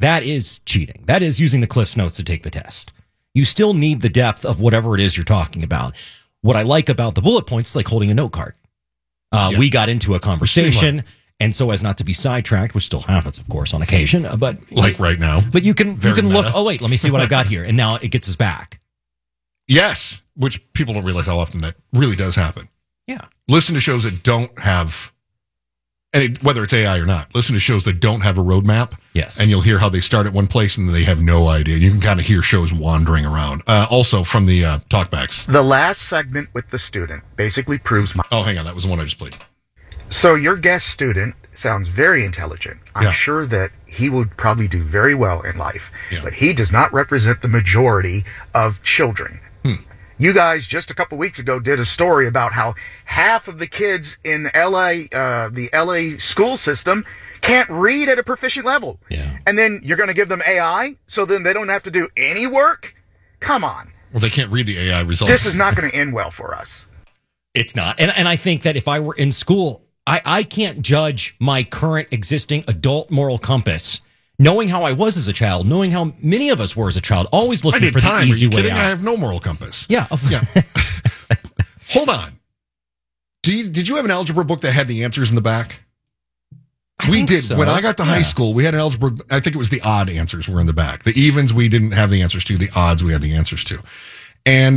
that is cheating. That is using the Cliffs Notes to take the test. You still need the depth of whatever it is you're talking about. What I like about the bullet points is like holding a note card. We got into a conversation, and so as not to be sidetracked, which still happens, of course, on occasion, but like right now. But you can look. Oh wait, let me see what I've got here, and now it gets us back. Yes, which people don't realize how often that really does happen. Yeah, listen to shows that don't have, whether it's AI or not. Listen to shows that don't have a roadmap. Yes, and you'll hear how they start at one place and they have no idea. You can kind of hear shows wandering around. Also from the talkbacks, the last segment with the student basically proves my. Oh, hang on, that was the one I just played. So your guest student sounds very intelligent. I'm sure that he would probably do very well in life, but he does not represent the majority of children. You guys just a couple weeks ago did a story about how half of the kids in LA, the LA school system, can't read at a proficient level. Yeah. And then you're going to give them AI, so then they don't have to do any work? Come on. Well, they can't read the AI results. This is not going to end well for us. It's not. And I think that if I were in school, I can't judge my current existing adult moral compass, knowing how I was as a child, knowing how many of us were as a child, always looking for the easy way out. I have no moral compass. Yeah. Hold on. Did you have an algebra book that had the answers in the back? We did. So. When I got to high school, we had an algebra. I think it was the odd answers were in the back. The evens we didn't have the answers to. The odds we had the answers to. And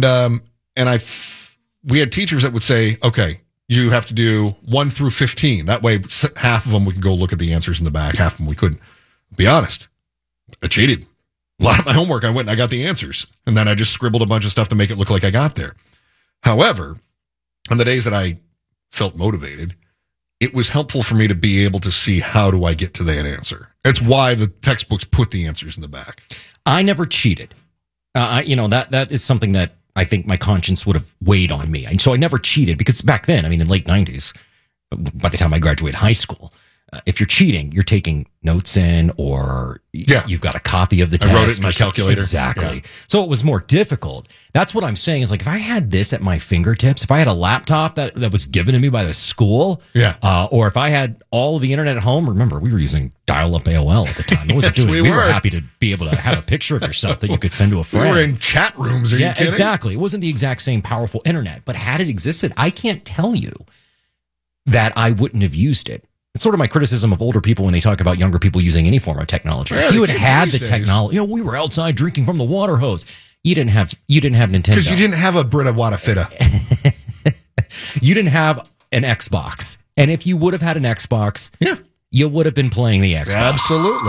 we had teachers that would say, okay, you have to do 1 through 15. That way, half of them we can go look at the answers in the back. Half of them we couldn't. Be honest, I cheated. A lot of my homework, I went and I got the answers. And then I just scribbled a bunch of stuff to make it look like I got there. However, on the days that I felt motivated, it was helpful for me to be able to see how do I get to that answer. That's why the textbooks put the answers in the back. I never cheated. That is something that I think my conscience would have weighed on me. And so I never cheated because back then, in late 90s, by the time I graduated high school, if you're cheating, you're taking notes in or you've got a copy of the test. I wrote it in my calculator. Exactly. Yeah. So it was more difficult. That's what I'm saying is like if I had this at my fingertips, if I had a laptop that was given to me by the school, or if I had all of the internet at home, remember, we were using dial-up AOL at the time. It wasn't we were happy to be able to have a picture of yourself that you could send to a friend. We were in chat rooms. Are you kidding? Exactly. It wasn't the exact same powerful internet, but had it existed, I can't tell you that I wouldn't have used it. It's sort of my criticism of older people when they talk about younger people using any form of technology. Yeah, if you had the technology, we were outside drinking from the water hose. You didn't have Nintendo. Because you didn't have a Brita Wada Fitta. You didn't have an Xbox. And if you would have had an Xbox, you would have been playing the Xbox. Absolutely.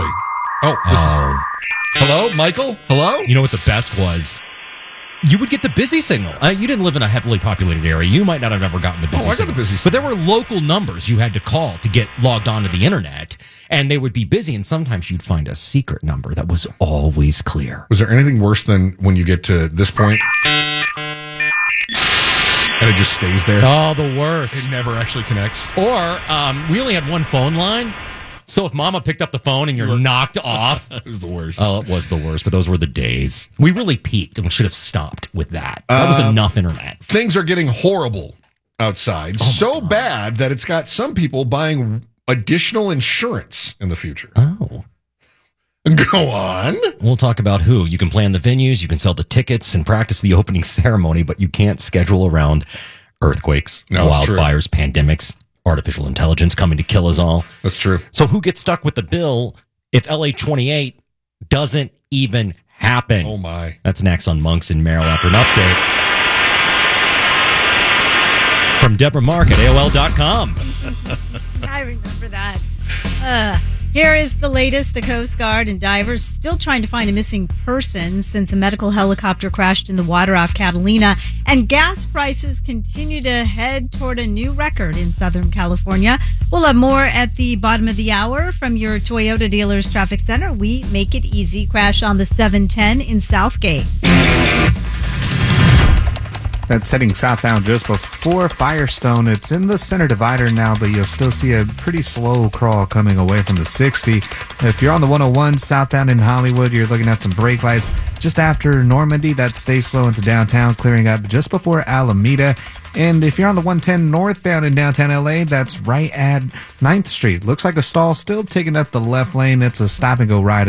Hello, Michael? Hello? You know what the best was? You would get the busy signal. You didn't live in a heavily populated area. You might not have ever gotten the busy signal. I got the busy signal. But there were local numbers you had to call to get logged onto the internet, and they would be busy, and sometimes you'd find a secret number that was always clear. Was there anything worse than when you get to this point and it just stays there? Oh, the worst. It never actually connects. Or we only had one phone line. So if mama picked up the phone and you're knocked off. It was the worst. Oh, it was the worst, but those were the days. We really peaked and should have stopped with that. That was enough internet. Things are getting horrible outside. So bad that it's got some people buying additional insurance in the future. Oh. Go on. We'll talk about who. You can plan the venues, you can sell the tickets and practice the opening ceremony, but you can't schedule around earthquakes, wildfires, pandemics, artificial intelligence coming to kill us all. That's true. So who gets stuck with the bill if LA 28 doesn't even happen? Oh, my. That's next on Monks and Merrill after an update from Deborah Mark at AOL.com. I remember that. Here is the latest. The Coast Guard and divers still trying to find a missing person since a medical helicopter crashed in the water off Catalina. And gas prices continue to head toward a new record in Southern California. We'll have more at the bottom of the hour from your Toyota Dealers Traffic Center. We make it easy. Crash on the 710 in Southgate. That's heading southbound just before Firestone. It's in the center divider now, but you'll still see a pretty slow crawl coming away from the 60. If you're on the 101 southbound in Hollywood, you're looking at some brake lights just after Normandy. That stays slow into downtown, clearing up just before Alameda. And if you're on the 110 northbound in downtown LA, that's right at 9th Street. Looks like a stall still taking up the left lane. It's a stop and go ride